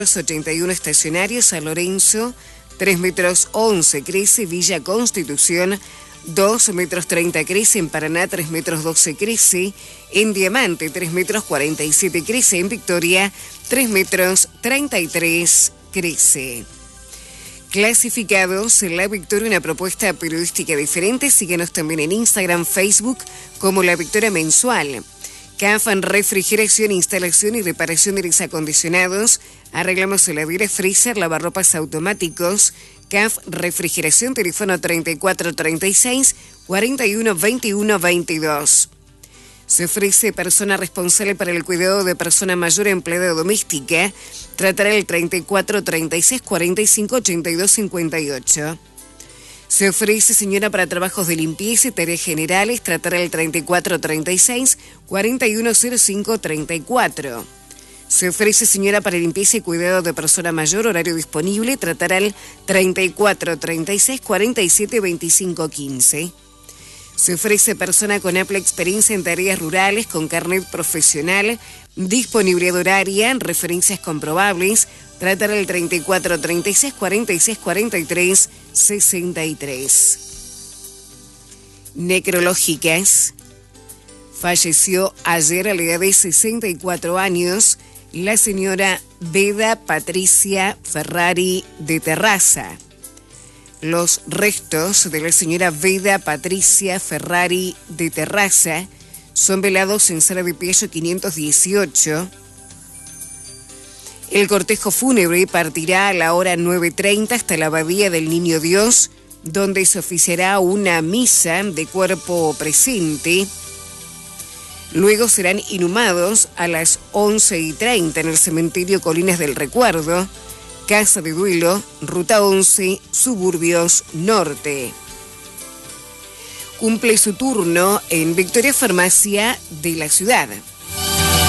81 estacionarios, San Lorenzo, 3 metros 11 crece, Villa Constitución, 2 metros 30 crece, en Paraná 3 metros 12 crece, en Diamante 3 metros 47 crece, en Victoria 3 metros 33 crece. Clasificados, La Victoria, una propuesta periodística diferente. Síguenos también en Instagram, Facebook como La Victoria Mensual. CAF, refrigeración, instalación y reparación de aires acondicionados. Arreglamos heladeras, freezer, lavarropas automáticos. CAF, refrigeración, teléfono 3436 41 21 22. Se ofrece persona responsable para el cuidado de persona mayor empleada doméstica. Tratará el 34 36 45 82 58. Se ofrece señora para trabajos de limpieza y tareas generales. Tratará el 34 36 41 05 34. Se ofrece señora para limpieza y cuidado de persona mayor, horario disponible. Tratará el 34 36 47 25 15. Se ofrece persona con amplia experiencia en tareas rurales, con carnet profesional, disponibilidad horaria, referencias comprobables. Tratará el 34 36 46 43 63. Necrológicas. Falleció ayer a la edad de 64 años la señora Veda Patricia Ferrari de Terraza. Los restos de la señora Veda Patricia Ferrari de Terraza son velados en Sala de Piello 518. El cortejo fúnebre partirá a la hora 9:30 hasta la Abadía del Niño Dios, donde se oficiará una misa de cuerpo presente. Luego serán inhumados a las 11:30 en el cementerio Colinas del Recuerdo, Casa de Duelo, Ruta 11, Suburbios Norte. Cumple su turno en Victoria Farmacia de la ciudad.